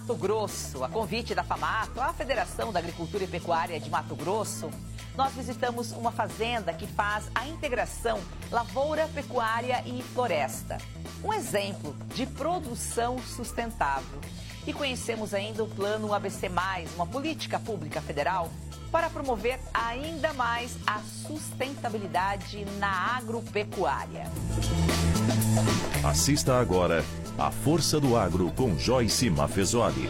Mato Grosso. A convite da FAMATO, a Federação da Agricultura e Pecuária de Mato Grosso, nós visitamos uma fazenda que faz a integração lavoura, pecuária e floresta. Um exemplo de produção sustentável. E conhecemos ainda o Plano ABC+, uma política pública federal para promover ainda mais a sustentabilidade na agropecuária. Assista agora A Força do Agro com Joyce Maffezoli.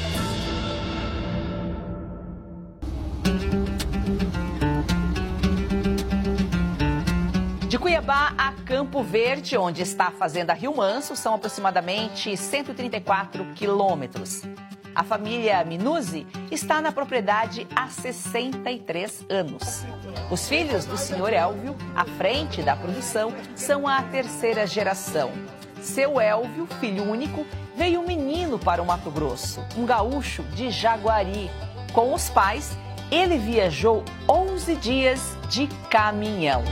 De Cuiabá a Campo Verde, onde está a Fazenda Rio Manso, são aproximadamente 134 quilômetros. A família Minuzzi está na propriedade há 63 anos. Os filhos do senhor Elvio, à frente da produção, são a terceira geração. Seu Elvio, filho único, veio menino para o Mato Grosso, um gaúcho de Jaguari. Com os pais, ele viajou 11 dias de caminhão.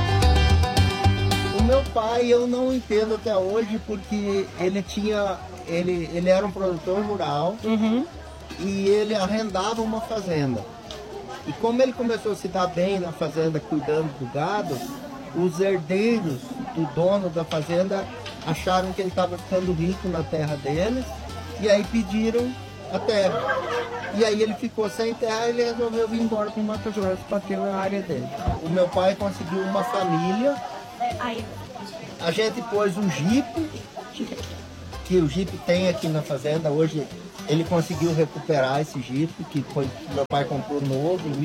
O meu pai eu não entendo até hoje porque ele era um produtor rural e ele arrendava uma fazenda. E como ele começou a se dar bem na fazenda cuidando do gado, os herdeiros do dono da fazenda acharam que ele estava ficando rico na terra deles e aí pediram a terra. E aí ele ficou sem terra e ele resolveu vir embora para o Mato Grosso para ter a área dele. O meu pai conseguiu uma família. A gente pôs um jipe, que o jipe tem aqui na fazenda. Hoje ele conseguiu recuperar esse jipe, que foi meu pai comprou novo em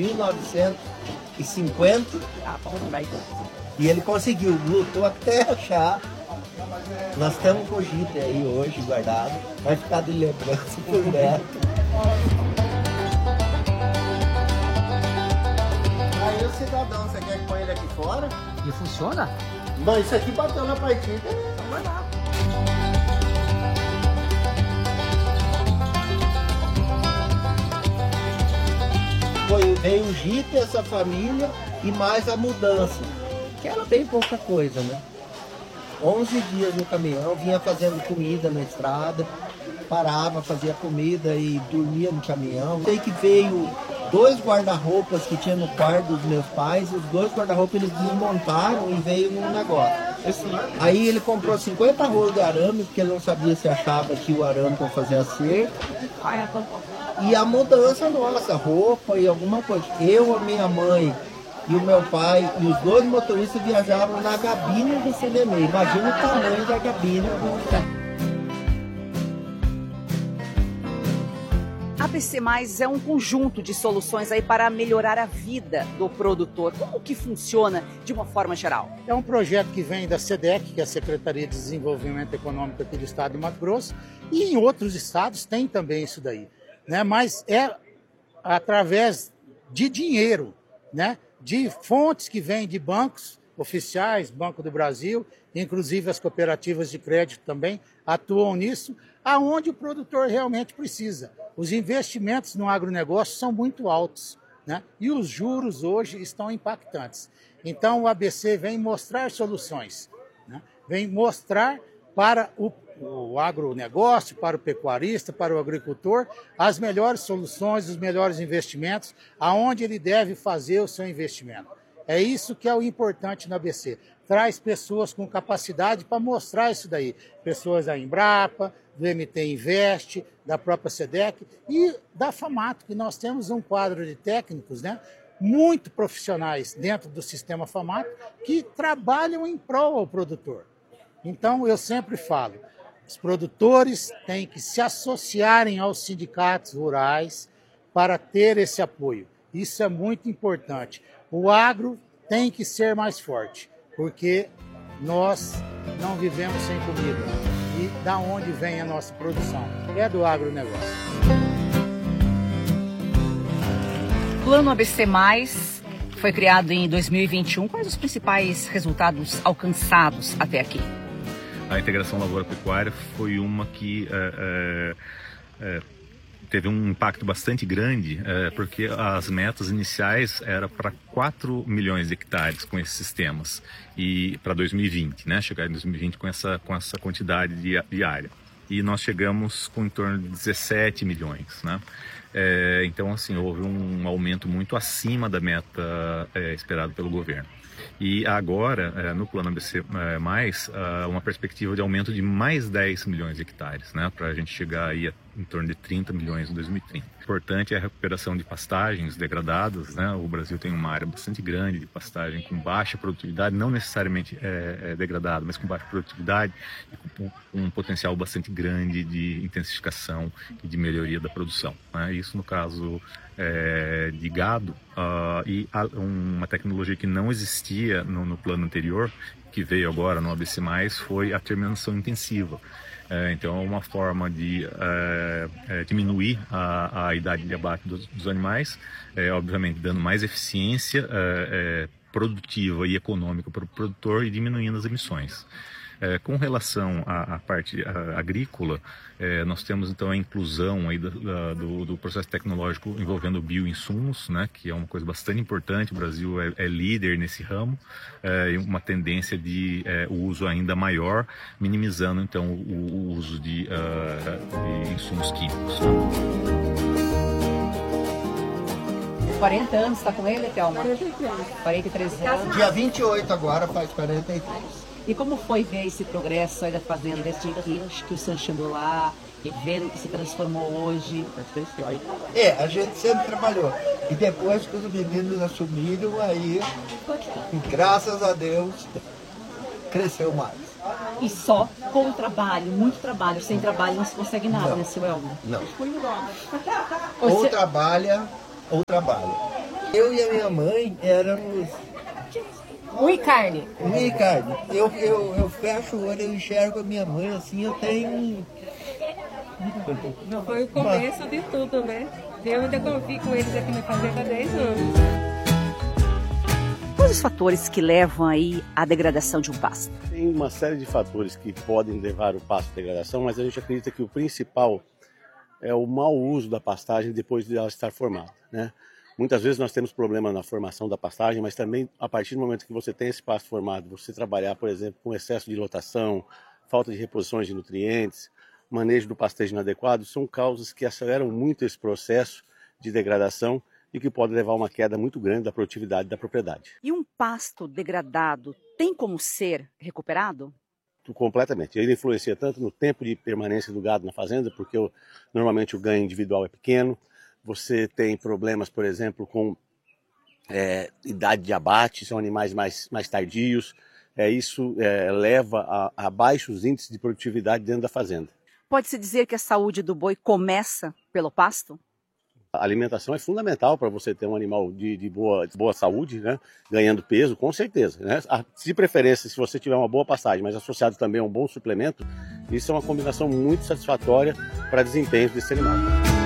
1950. E ele conseguiu, lutou até achar. Nós estamos com o jipe aí hoje guardado, vai ficar de lembrança por neto. Aí o cidadão, você quer que põe ele aqui fora? E funciona? Mas isso aqui bateu na partida, então vai lá. Veio o jipe, essa família e mais a mudança, que era bem pouca coisa, né? 11 dias no caminhão, vinha fazendo comida na estrada, parava, fazia comida e dormia no caminhão. Sei que veio 2 guarda-roupas que tinha no quarto dos meus pais, os 2 guarda-roupas eles desmontaram e veio num negócio. Aí ele comprou 50 rolos de arame, porque ele não sabia se achava que o arame para fazer a cerca. E a mudança nossa, roupa e alguma coisa. Eu, a minha mãe e o meu pai e os 2 motoristas viajavam na gabine do CDM. Imagina o tamanho da gabine. A ABC+ é um conjunto de soluções aí para melhorar a vida do produtor. Como que funciona de uma forma geral? É um projeto que vem da SEDEC, que é a Secretaria de Desenvolvimento Econômico aqui do estado do Mato Grosso, e em outros estados tem também isso daí, né? Mas é através de dinheiro, né? De fontes que vêm de bancos oficiais, Banco do Brasil, inclusive as cooperativas de crédito também atuam nisso, aonde o produtor realmente precisa. Os investimentos no agronegócio são muito altos, né? E os juros hoje estão impactantes. Então o ABC vem mostrar soluções, né? Vem mostrar para o agronegócio, para o pecuarista, para o agricultor, as melhores soluções, os melhores investimentos, aonde ele deve fazer o seu investimento. É isso que é o importante no ABC. Traz pessoas com capacidade para mostrar isso daí. Pessoas da Embrapa, do MT Invest, da própria SEDEC e da FAMATO, que nós temos um quadro de técnicos, né, muito profissionais dentro do sistema FAMATO que trabalham em prol ao produtor. Então, eu sempre falo, os produtores têm que se associarem aos sindicatos rurais para ter esse apoio. Isso é muito importante. O agro tem que ser mais forte, porque nós não vivemos sem comida. E da onde vem a nossa produção? É do agronegócio. O Plano ABC+, foi criado em 2021. Quais os principais resultados alcançados até aqui? A integração lavoura-pecuária foi uma que teve um impacto bastante grande, porque as metas iniciais eram para 4 milhões de hectares com esses sistemas, e para 2020, né, chegar em 2020 com essa quantidade de área. e nós chegamos com em torno de 17 milhões, né? Então, assim, houve um aumento muito acima da meta esperada pelo governo. E agora, no Plano ABC+, uma perspectiva de aumento de mais 10 milhões de hectares, né, para a gente chegar aí em torno de 30 milhões em 2030. Importante é a recuperação de pastagens degradadas, né? O Brasil tem uma área bastante grande de pastagem com baixa produtividade, não necessariamente degradada, mas com baixa produtividade e com um potencial bastante grande de intensificação e de melhoria da produção, né? Isso no caso de gado, e uma tecnologia que não existia no plano anterior, que veio agora no ABC+, foi a terminação intensiva. Então, é uma forma de diminuir a idade de abate dos animais, obviamente dando mais eficiência produtiva e econômica para o produtor e diminuindo as emissões. Com relação à parte agrícola, nós temos então a inclusão aí do processo tecnológico envolvendo bioinsumos, né, que é uma coisa bastante importante. O Brasil é líder nesse ramo, e uma tendência de uso ainda maior, minimizando então o uso de insumos químicos. 40 anos, está com ele, Thelma? 43 anos. Dia 28 agora faz 43. E como foi ver esse progresso aí da fazenda, desde que o senhor chegou lá e vendo que se transformou hoje? A gente sempre trabalhou. E depois que os meninos assumiram, aí, graças a Deus, cresceu mais. E só com o trabalho, muito trabalho. Sem trabalho não se consegue nada, né, seu Elmer? Não. Ou trabalha, ou trabalha. Eu e a minha mãe éramos... Ui, carne. Ui, carne. Eu fecho o olho, eu enxergo a minha mãe assim, eu tenho... Foi o começo de tudo, né? Eu ainda convivi com eles aqui na fazenda há 10 anos. Quais os fatores que levam aí à degradação de um pasto? Tem uma série de fatores que podem levar o pasto à degradação, mas a gente acredita que o principal é o mau uso da pastagem depois de ela estar formada, né? Muitas vezes nós temos problema na formação da pastagem, mas também a partir do momento que você tem esse pasto formado, você trabalhar, por exemplo, com excesso de lotação, falta de reposições de nutrientes, manejo do pastejo inadequado, são causas que aceleram muito esse processo de degradação e que pode levar a uma queda muito grande da produtividade da propriedade. E um pasto degradado tem como ser recuperado? Completamente. Ele influencia tanto no tempo de permanência do gado na fazenda, porque normalmente o ganho individual é pequeno. Você tem problemas, por exemplo, com idade de abate, são animais mais tardios. Isso leva a baixos índices de produtividade dentro da fazenda. Pode-se dizer que a saúde do boi começa pelo pasto? A alimentação é fundamental para você ter um animal de boa saúde, né? Ganhando peso, com certeza, né? De preferência, se você tiver uma boa pastagem, mas associado também a um bom suplemento, isso é uma combinação muito satisfatória para desempenho desse animal.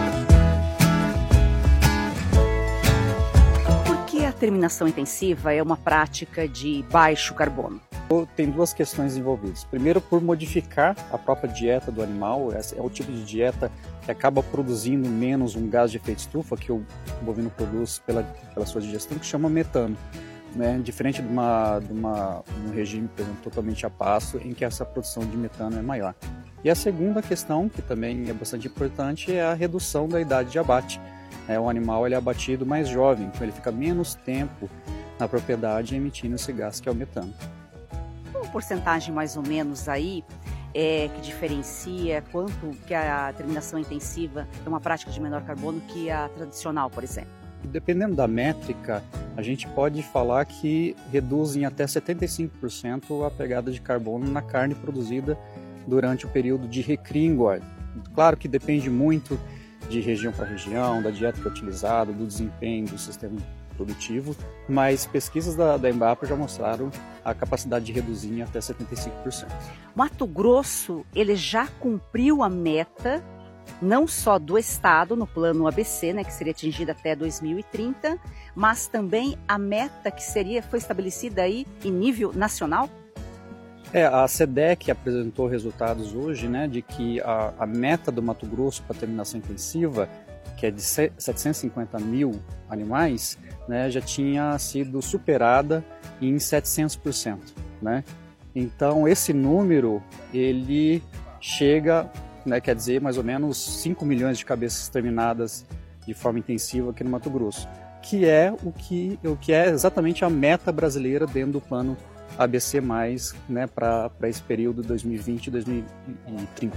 A terminação intensiva é uma prática de baixo carbono. Tem duas questões envolvidas. Primeiro, por modificar a própria dieta do animal. Esse é o tipo de dieta que acaba produzindo menos um gás de efeito estufa que o bovino produz pela sua digestão, que chama metano, né? Diferente de um regime, por exemplo, totalmente a pasto, em que essa produção de metano é maior. E a segunda questão, que também é bastante importante, é a redução da idade de abate. O animal ele é abatido mais jovem, então ele fica menos tempo na propriedade emitindo esse gás que é o metano. Qual a porcentagem mais ou menos aí que diferencia quanto que a terminação intensiva é uma prática de menor carbono que a tradicional, por exemplo? Dependendo da métrica, a gente pode falar que reduz em até 75% a pegada de carbono na carne produzida durante o período de recria e engorda. Claro que depende muito de região para região, da dieta que é utilizada, do desempenho do sistema produtivo, mas pesquisas da Embrapa já mostraram a capacidade de reduzir em até 75%. Mato Grosso, ele já cumpriu a meta, não só do estado, no plano ABC, né, que seria atingida até 2030, mas também a meta que foi estabelecida aí em nível nacional? A SEDEC apresentou resultados hoje, né, de que a meta do Mato Grosso para terminação intensiva, que é de 750 mil animais, né, já tinha sido superada em 700%. Né? Então, esse número ele chega né, quer dizer mais ou menos 5 milhões de cabeças terminadas de forma intensiva aqui no Mato Grosso, que é o que é exatamente a meta brasileira dentro do plano ABC+, né, para esse período 2020 e 2030.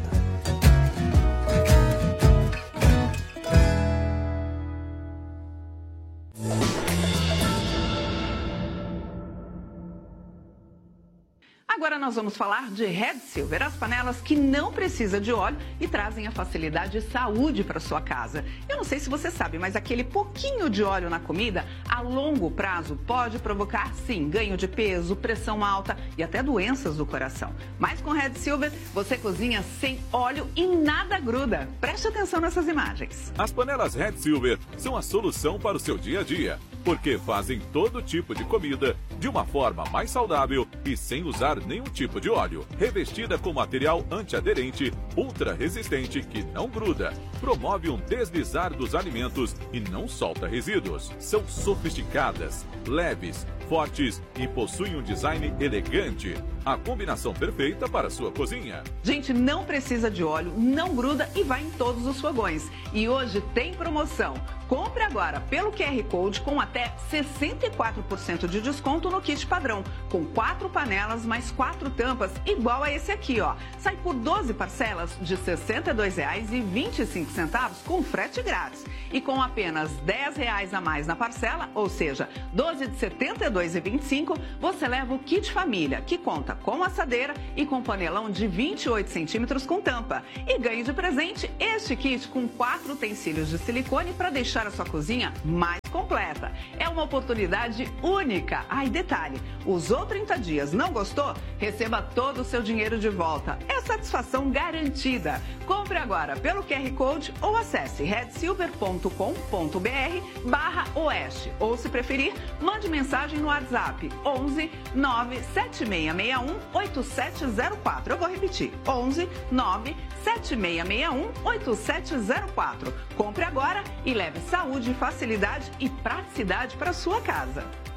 Agora nós vamos falar de Red Silver, as panelas que não precisam de óleo e trazem a facilidade e saúde para sua casa. Eu não sei se você sabe, mas aquele pouquinho de óleo na comida, a longo prazo, pode provocar, sim, ganho de peso, pressão alta e até doenças do coração. Mas com Red Silver, você cozinha sem óleo e nada gruda. Preste atenção nessas imagens. As panelas Red Silver são a solução para o seu dia a dia, porque fazem todo tipo de comida de uma forma mais saudável e sem usar nenhum tipo de óleo. Revestida com material antiaderente, ultra resistente que não gruda, promove um deslizar dos alimentos e não solta resíduos. São sofisticadas, leves, fortes e possuem um design elegante. A combinação perfeita para a sua cozinha. Gente, não precisa de óleo, não gruda e vai em todos os fogões. E hoje tem promoção. Compre agora pelo QR Code com até 64% de desconto no kit padrão, com 4 panelas mais 4 tampas, igual a esse aqui, ó. Sai por 12 parcelas de R$ 62,25 com frete grátis. E com apenas R$ 10 a mais na parcela, ou seja, 12 de R$ 72,25, você leva o kit família, que conta com assadeira e com panelão de 28 centímetros com tampa. E ganhe de presente este kit com 4 utensílios de silicone para deixar a sua cozinha mais completa. É uma oportunidade única. Ah, e detalhe, usou 30 dias, não gostou? Receba todo o seu dinheiro de volta. É satisfação garantida. Compre agora pelo QR Code ou acesse redsilver.com.br/oeste. Ou, se preferir, mande mensagem no WhatsApp 11 97661 8704. Eu vou repetir, 11 97661 8704. Compre agora e leve saúde, facilidade e praticidade para sua casa.